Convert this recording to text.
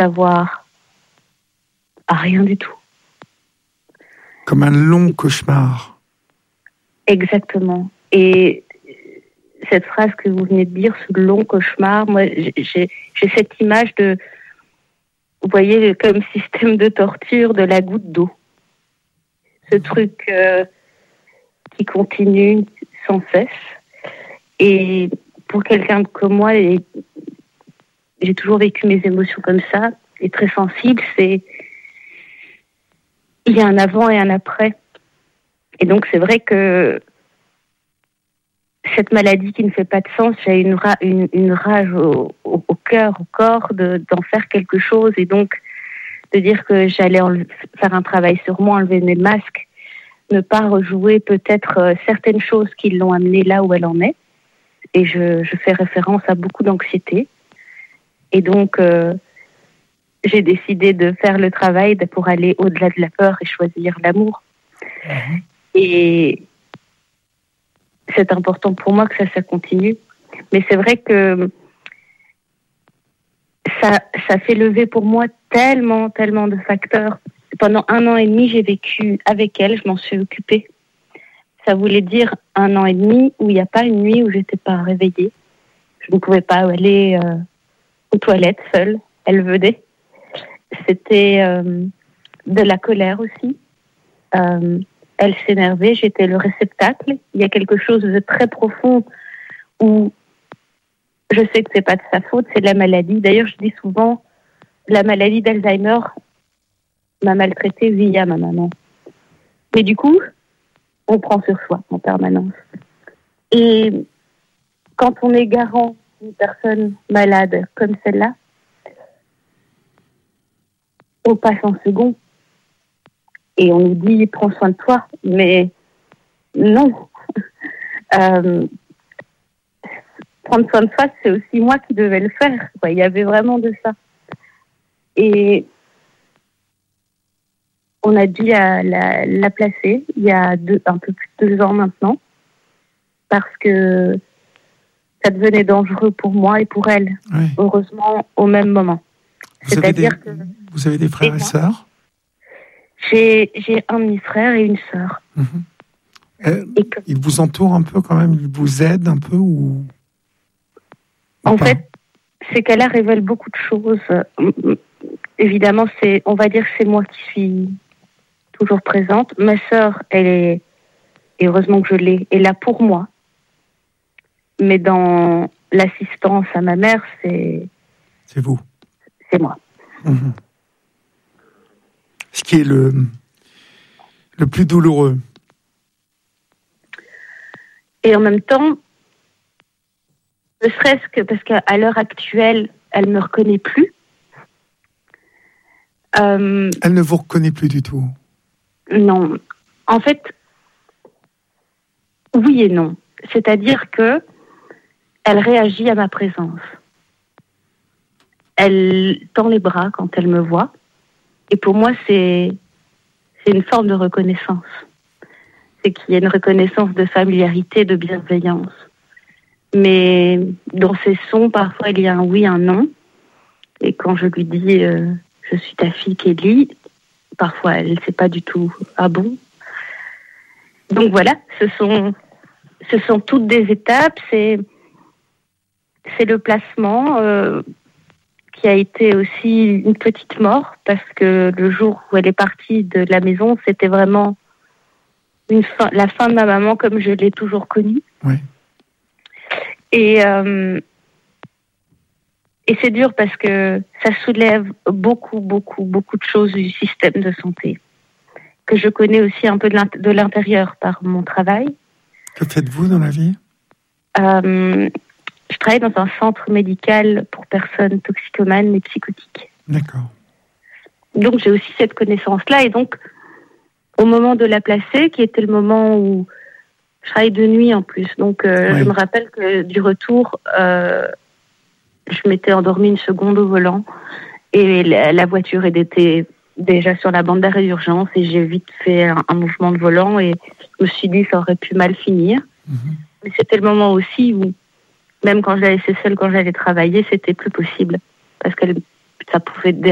savoir à rien du tout. Comme un long cauchemar. Exactement. Et cette phrase que vous venez de dire, ce long cauchemar, moi, j'ai cette image de, vous voyez, comme système de torture de la goutte d'eau. Ce truc qui continue sans cesse. Et pour quelqu'un comme moi, j'ai toujours vécu mes émotions comme ça, et très sensible, il y a un avant et un après. Et donc c'est vrai que cette maladie qui ne fait pas de sens, j'ai une rage au cœur, au corps, d'en faire quelque chose, et donc de dire que j'allais faire un travail sur moi, enlever mes masques, ne pas rejouer peut-être certaines choses qui l'ont amenée là où elle en est. Et je fais référence à beaucoup d'anxiété. Et donc, j'ai décidé de faire le travail pour aller au-delà de la peur et choisir l'amour. Mmh. Et c'est important pour moi que ça continue. Mais c'est vrai que ça fait lever pour moi tellement de facteurs. Pendant 1 an et demi, j'ai vécu avec elle, je m'en suis occupée. Ça voulait dire 1 an et demi où il n'y a pas une nuit où j'étais pas réveillée. Je ne pouvais pas aller aux toilettes seule. Elle venait. C'était de la colère aussi. Elle s'énervait, j'étais le réceptacle. Il y a quelque chose de très profond où je sais que c'est pas de sa faute, c'est de la maladie. D'ailleurs, je dis souvent, la maladie d'Alzheimer m'a maltraitée via ma maman. Mais du coup, on prend sur soi en permanence. Et quand on est garant d'une personne malade comme celle-là, on passe en second. Et on nous dit, prends soin de toi. Mais non. Prendre soin de soi, c'est aussi moi qui devais le faire. Il y avait vraiment de ça. Et on a dû la placer il y a un peu plus de 2 ans maintenant, parce que ça devenait dangereux pour moi et pour elle. Oui. Heureusement, au même moment. Vous avez des frères et sœurs ? J'ai un demi-frère et une sœur. Ils vous entourent un peu quand même ? Ils vous aident un peu ou en fait, c'est qu'elle révèle beaucoup de choses. Évidemment, on va dire que c'est moi qui suis toujours présente. Ma sœur, et heureusement que je l'ai, est là pour moi. Mais dans l'assistance à ma mère, c'est vous. C'est moi. Mmh. Ce qui est le plus douloureux. Et en même temps, ne serait-ce que parce qu'à l'heure actuelle, elle ne me reconnaît plus. Elle ne vous reconnaît plus du tout. Non. En fait, oui et non. C'est-à-dire que elle réagit à ma présence. Elle tend les bras quand elle me voit. Et pour moi, c'est une forme de reconnaissance. C'est qu'il y a une reconnaissance de familiarité, de bienveillance. Mais dans ses sons, parfois, il y a un oui, un non. Et quand je lui dis je suis ta fille Kelly, parfois, elle ne sait pas du tout ah bon. Donc voilà, ce sont toutes des étapes. C'est le placement qui a été aussi une petite mort, parce que le jour où elle est partie de la maison, c'était vraiment la fin de ma maman comme je l'ai toujours connue. Oui. Et c'est dur parce que ça soulève beaucoup de choses du système de santé, que je connais aussi un peu de l'intérieur par mon travail. Que faites-vous dans la vie ? Je travaille dans un centre médical pour personnes toxicomanes et psychotiques. D'accord. Donc j'ai aussi cette connaissance-là, et donc au moment de la placer, qui était le moment où je travaille de nuit en plus, donc je me rappelle que du retour, je m'étais endormie une seconde au volant, et la voiture était déjà sur la bande d'arrêt d'urgence, et j'ai vite fait un mouvement de volant, et je me suis dit ça aurait pu mal finir. Mais c'était le moment aussi où, même quand je la laissais seule, quand j'allais travailler, c'était plus possible, parce que ça pouvait